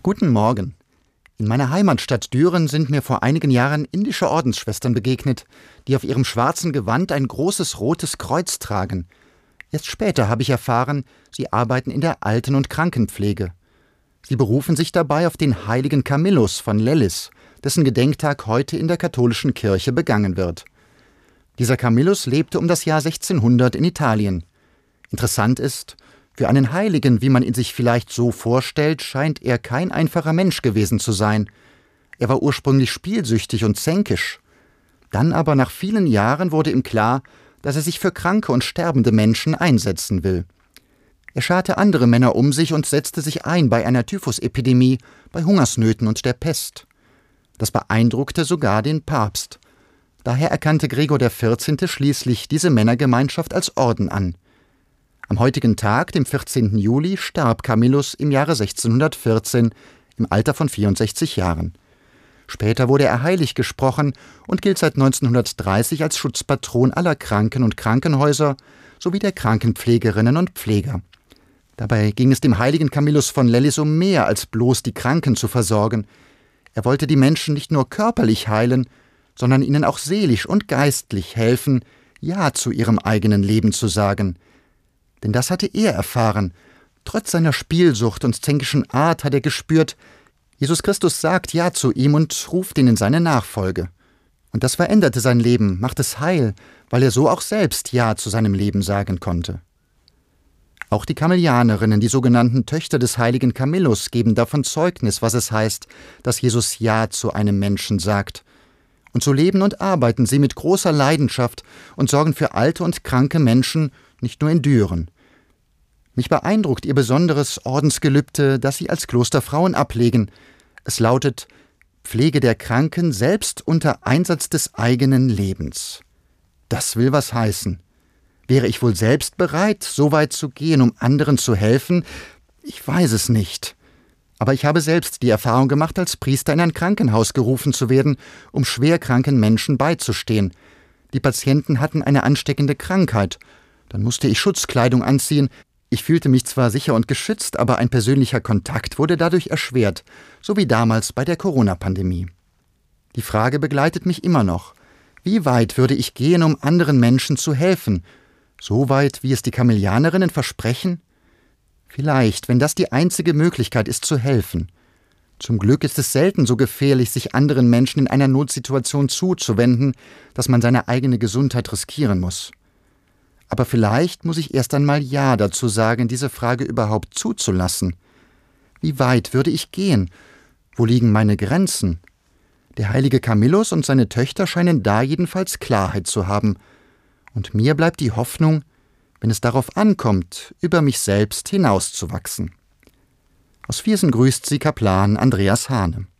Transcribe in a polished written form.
Guten Morgen. In meiner Heimatstadt Düren sind mir vor einigen Jahren indische Ordensschwestern begegnet, die auf ihrem schwarzen Gewand ein großes rotes Kreuz tragen. Erst später habe ich erfahren, sie arbeiten in der Alten- und Krankenpflege. Sie berufen sich dabei auf den heiligen Camillus von Lellis, dessen Gedenktag heute in der katholischen Kirche begangen wird. Dieser Camillus lebte um das Jahr 1600 in Italien. Interessant ist, für einen Heiligen, wie man ihn sich vielleicht so vorstellt, scheint er kein einfacher Mensch gewesen zu sein. Er war ursprünglich spielsüchtig und zänkisch. Dann aber nach vielen Jahren wurde ihm klar, dass er sich für kranke und sterbende Menschen einsetzen will. Er scharte andere Männer um sich und setzte sich ein bei einer Typhusepidemie, bei Hungersnöten und der Pest. Das beeindruckte sogar den Papst. Daher erkannte Gregor XIV. Schließlich diese Männergemeinschaft als Orden an. Am heutigen Tag, dem 14. Juli, starb Camillus im Jahre 1614 im Alter von 64 Jahren. Später wurde er heilig gesprochen und gilt seit 1930 als Schutzpatron aller Kranken und Krankenhäuser sowie der Krankenpflegerinnen und Pfleger. Dabei ging es dem heiligen Camillus von Lellis um mehr als bloß die Kranken zu versorgen. Er wollte die Menschen nicht nur körperlich heilen, sondern ihnen auch seelisch und geistlich helfen, Ja zu ihrem eigenen Leben zu sagen. Denn das hatte er erfahren. Trotz seiner Spielsucht und zänkischen Art hat er gespürt, Jesus Christus sagt Ja zu ihm und ruft ihn in seine Nachfolge. Und das veränderte sein Leben, macht es heil, weil er so auch selbst Ja zu seinem Leben sagen konnte. Auch die Kamillianerinnen, die sogenannten Töchter des heiligen Camillus, geben davon Zeugnis, was es heißt, dass Jesus Ja zu einem Menschen sagt. Und so leben und arbeiten sie mit großer Leidenschaft und sorgen für alte und kranke Menschen, nicht nur in Düren. Mich beeindruckt ihr besonderes Ordensgelübde, das sie als Klosterfrauen ablegen. Es lautet: Pflege der Kranken selbst unter Einsatz des eigenen Lebens. Das will was heißen. Wäre ich wohl selbst bereit, so weit zu gehen, um anderen zu helfen? Ich weiß es nicht. Aber ich habe selbst die Erfahrung gemacht, als Priester in ein Krankenhaus gerufen zu werden, um schwerkranken Menschen beizustehen. Die Patienten hatten eine ansteckende Krankheit. Dann musste ich Schutzkleidung anziehen. Ich fühlte mich zwar sicher und geschützt, aber ein persönlicher Kontakt wurde dadurch erschwert, so wie damals bei der Corona-Pandemie. Die Frage begleitet mich immer noch. Wie weit würde ich gehen, um anderen Menschen zu helfen? So weit, wie es die Kamillianerinnen versprechen? Vielleicht, wenn das die einzige Möglichkeit ist, zu helfen. Zum Glück ist es selten so gefährlich, sich anderen Menschen in einer Notsituation zuzuwenden, dass man seine eigene Gesundheit riskieren muss. Aber vielleicht muss ich erst einmal Ja dazu sagen, diese Frage überhaupt zuzulassen. Wie weit würde ich gehen? Wo liegen meine Grenzen? Der heilige Camillus und seine Töchter scheinen da jedenfalls Klarheit zu haben. Und mir bleibt die Hoffnung, wenn es darauf ankommt, über mich selbst hinauszuwachsen. Aus Viersen grüßt Sie Kaplan Andreas Hahne.